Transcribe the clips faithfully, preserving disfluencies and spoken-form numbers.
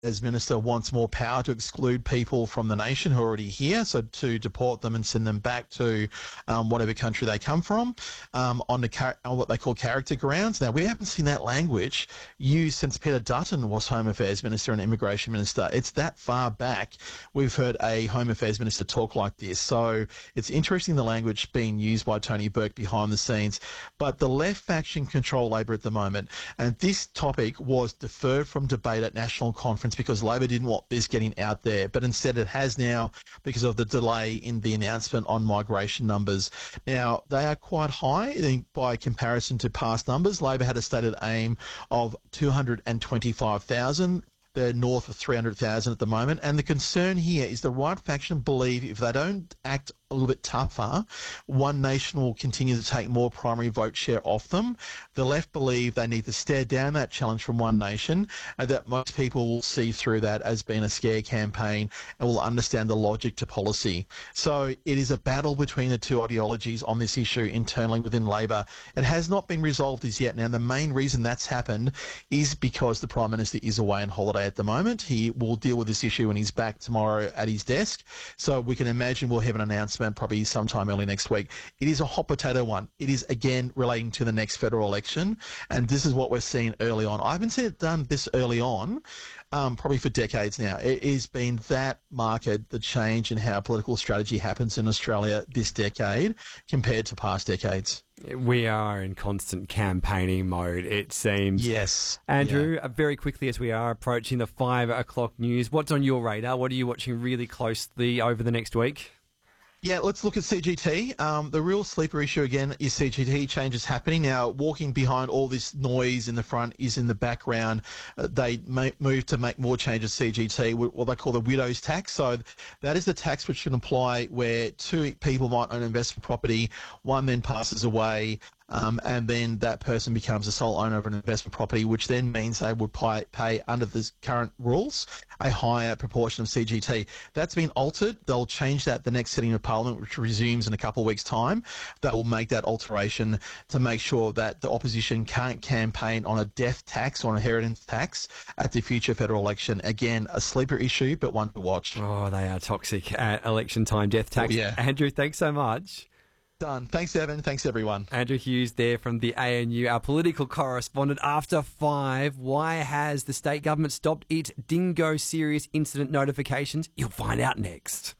as minister, wants more power to exclude people from the nation who are already here, so to deport them and send them back to um, whatever country they come from um, on, the char- on what they call character grounds. Now, we haven't seen that language used since Peter Dutton was Home Affairs Minister and Immigration Minister. It's that far back we've heard a Home Affairs Minister talk like this. So it's interesting the language being used by Tony Burke behind the scenes. But the left faction control Labor at the moment, and this topic was deferred from debate at National Conference because Labor didn't want this getting out there, but instead it has now because of the delay in the announcement on migration numbers. Now, they are quite high I think, by comparison to past numbers. Labor had a stated aim of two hundred twenty-five thousand. They're north of three hundred thousand at the moment. And the concern here is the right faction believe if they don't act a little bit tougher, One Nation will continue to take more primary vote share off them. The left believe they need to stare down that challenge from One Nation, and that most people will see through that as being a scare campaign and will understand the logic to policy. So it is a battle between the two ideologies on this issue internally within Labor. It has not been resolved as yet. Now, the main reason that's happened is because the Prime Minister is away on holiday at the moment. He will deal with this issue when he's back tomorrow at his desk. So we can imagine we'll have an announcement probably sometime early next week. It is a hot potato one. It is, again, relating to the next federal election, and this is what we're seeing early on. I haven't seen it done this early on, um, probably for decades now. It has been that marked, the change in how political strategy happens in Australia this decade compared to past decades. We are in constant campaigning mode, it seems. Yes. Andrew, yeah. uh, very quickly as we are approaching the five o'clock news, what's on your radar? What are you watching really closely over the next week? Yeah, let's look at C G T. Um, the real sleeper issue, again, is C G T changes happening. Now, walking behind all this noise in the front is in the background. Uh, they may move to make more changes to C G T, what they call the widow's tax. So that is the tax which can apply where two people might own investment property, one then passes away, Um, and then that person becomes a sole owner of an investment property, which then means they would pay, pay under the current rules a higher proportion of C G T. That's been altered. They'll change that the next sitting of Parliament, which resumes in a couple of weeks' time. That will make that alteration to make sure that the opposition can't campaign on a death tax or an inheritance tax at the future federal election. Again, a sleeper issue, but one to watch. Oh, they are toxic at election time, death tax. Oh, yeah. Andrew, thanks so much. Done. Thanks, Evan. Thanks, everyone. Andrew Hughes there from the A N U, our political correspondent. After five, why has the state government stopped its dingo serious incident notifications? You'll find out next.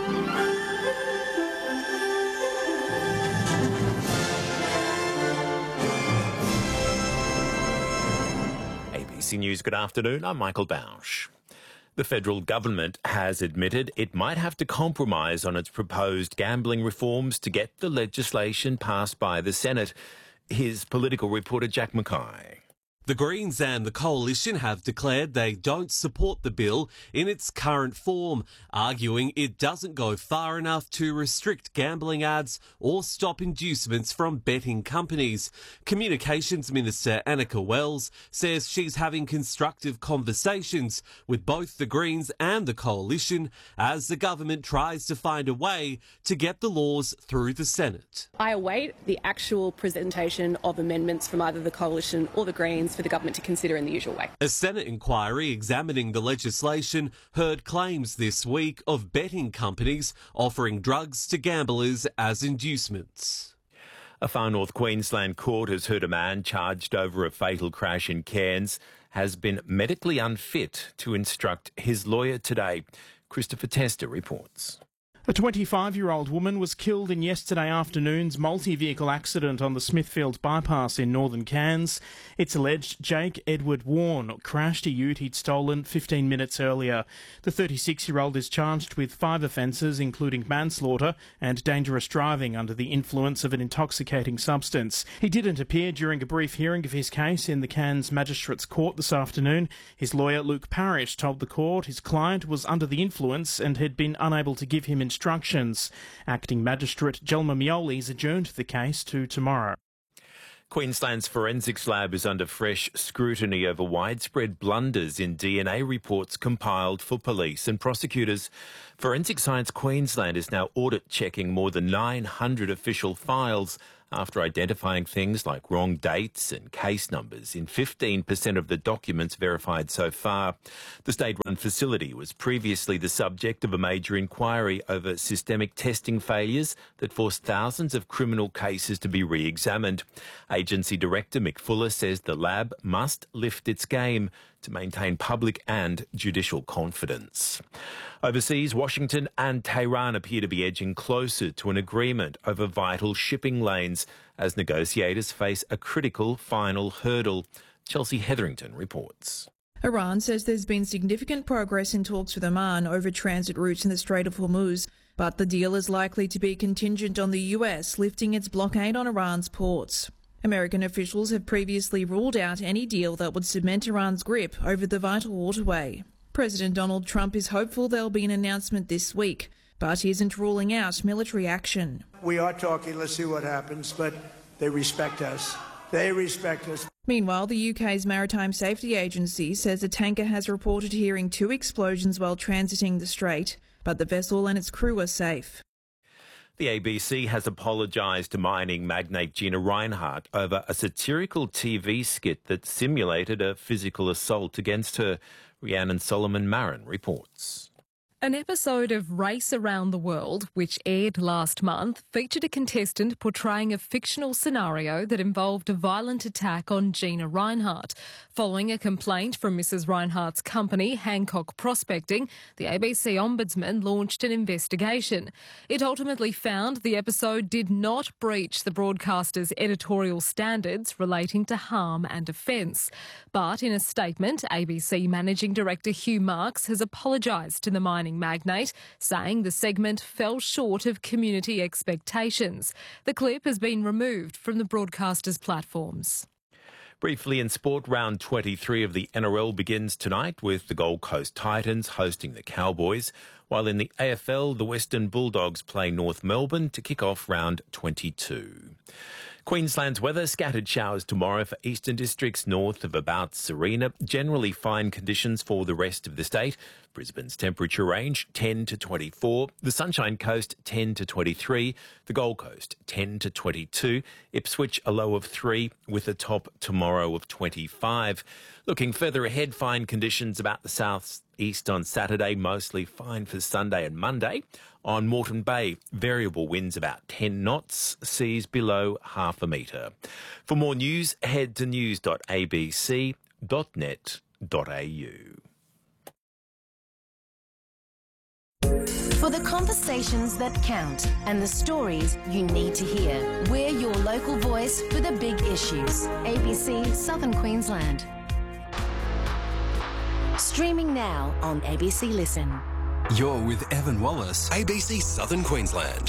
A B C News, good afternoon. I'm Michael Bausch. The federal government has admitted it might have to compromise on its proposed gambling reforms to get the legislation passed by the Senate. Here's political reporter Jack Mackay. The Greens and the Coalition have declared they don't support the bill in its current form, arguing it doesn't go far enough to restrict gambling ads or stop inducements from betting companies. Communications Minister Annika Wells says she's having constructive conversations with both the Greens and the Coalition as the government tries to find a way to get the laws through the Senate. I await the actual presentation of amendments from either the Coalition or the Greens for the government to consider in the usual way. A Senate inquiry examining the legislation heard claims this week of betting companies offering drugs to gamblers as inducements. A far north Queensland court has heard a man charged over a fatal crash in Cairns has been medically unfit to instruct his lawyer today. Christopher Tester reports. A twenty-five-year-old woman was killed in yesterday afternoon's multi-vehicle accident on the Smithfield bypass in northern Cairns. It's alleged Jake Edward Warren crashed a ute he'd stolen fifteen minutes earlier. The thirty-six-year-old is charged with five offences, including manslaughter and dangerous driving under the influence of an intoxicating substance. He didn't appear during a brief hearing of his case in the Cairns Magistrates Court this afternoon. His lawyer, Luke Parrish, told the court his client was under the influence and had been unable to give him instructions. Instructions. Acting Magistrate Jelma Mioli's adjourned the case to tomorrow. Queensland's forensics lab is under fresh scrutiny over widespread blunders in D N A reports compiled for police and prosecutors. Forensic Science Queensland is now audit-checking more than nine hundred official files after identifying things like wrong dates and case numbers in fifteen percent of the documents verified so far. The state-run facility was previously the subject of a major inquiry over systemic testing failures that forced thousands of criminal cases to be re-examined. Agency Director Mick Fuller says the lab must lift its game to maintain public and judicial confidence. Overseas, Washington and Tehran appear to be edging closer to an agreement over vital shipping lanes as negotiators face a critical final hurdle. Chelsea Hetherington reports. Iran says there's been significant progress in talks with Oman over transit routes in the Strait of Hormuz, but the deal is likely to be contingent on the U S lifting its blockade on Iran's ports. American officials have previously ruled out any deal that would cement Iran's grip over the vital waterway. President Donald Trump is hopeful there'll be an announcement this week, but he isn't ruling out military action. We are talking, let's see what happens, but they respect us. They respect us. Meanwhile, the U K's Maritime Safety Agency says a tanker has reported hearing two explosions while transiting the strait, but the vessel and its crew are safe. The A B C has apologised to mining magnate Gina Rinehart over a satirical T V skit that simulated a physical assault against her. Rhiannon Solomon-Marin reports. An episode of Race Around the World, which aired last month, featured a contestant portraying a fictional scenario that involved a violent attack on Gina Rinehart. Following a complaint from Missus Rinehart's company, Hancock Prospecting, the A B C Ombudsman launched an investigation. It ultimately found the episode did not breach the broadcaster's editorial standards relating to harm and offence. But in a statement, A B C Managing Director Hugh Marks has apologised to the mining magnate, saying the segment fell short of community expectations. The clip has been removed from the broadcaster's platforms. Briefly in sport, round twenty-three of the N R L begins tonight with the Gold Coast Titans hosting the Cowboys, while in the A F L, the Western Bulldogs play North Melbourne to kick off round twenty-two. Queensland's weather, scattered showers tomorrow for eastern districts north of about Serena. Generally fine conditions for the rest of the state. Brisbane's temperature range ten to twenty-four. The Sunshine Coast ten to twenty-three. The Gold Coast ten to twenty-two. Ipswich a low of three with a top tomorrow of twenty-five. Looking further ahead, fine conditions about the south east on Saturday, mostly fine for Sunday and Monday. On Moreton Bay, variable winds about ten knots, seas below half a metre. For more news, head to news dot a b c dot net dot a u. For the conversations that count and the stories you need to hear, we're your local voice for the big issues. A B C Southern Queensland. Streaming now on A B C Listen. You're with Evan Wallace, A B C Southern Queensland.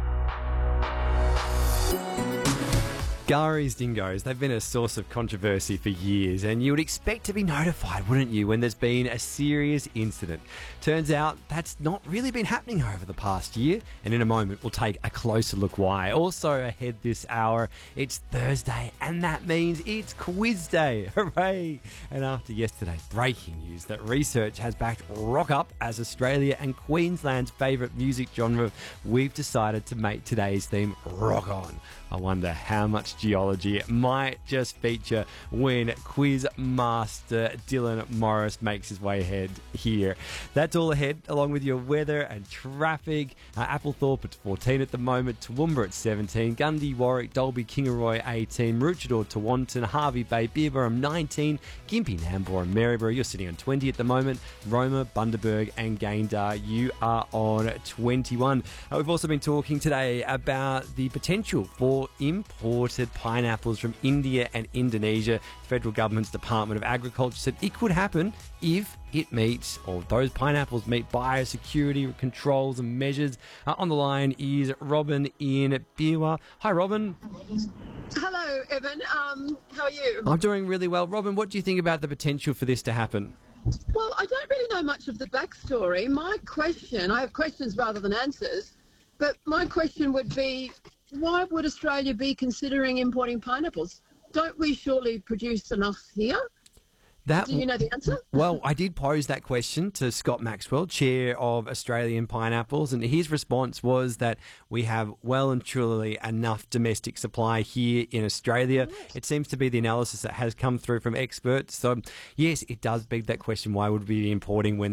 Gary's dingoes, they've been a source of controversy for years, and you would expect to be notified, wouldn't you, when there's been a serious incident. Turns out that's not really been happening over the past year, and in a moment we'll take a closer look why. Also ahead this hour, it's Thursday, and that means it's quiz day. Hooray! And after yesterday's breaking news that research has backed rock up as Australia and Queensland's favourite music genre, we've decided to make today's theme rock on. I wonder how much geology it might just feature when quiz master Dylan Morris makes his way ahead here. That's all ahead, along with your weather and traffic. Uh, Applethorpe at fourteen at the moment, Toowoomba at seventeen, Gundy, Warwick, Dalby, Kingaroy eighteen, Maroochydore, Tewantin, Harvey Bay, Beerburrum nineteen, Gympie, Nambour and Maryborough, you're sitting on twenty at the moment, Roma, Bundaberg and Gayndah, you are on twenty-one. Uh, we've also been talking today about the potential for imported pineapples from India and Indonesia. The federal government's Department of Agriculture said it could happen if it meets, or those pineapples meet, biosecurity controls and measures. Uh, on the line is Robin in Beerwah. Hi, Robin. Hello, Evan. Um, how are you? I'm doing really well. Robin, what do you think about the potential for this to happen? Well, I don't really know much of the backstory. My question, I have questions rather than answers, but my question would be, why would Australia be considering importing pineapples? Don't we surely produce enough here? That, Do you know the answer? Well, I did pose that question to Scott Maxwell, chair of Australian Pineapples, and his response was that we have well and truly enough domestic supply here in Australia. It seems to be the analysis that has come through from experts. So, yes, it does beg that question, why would we be importing when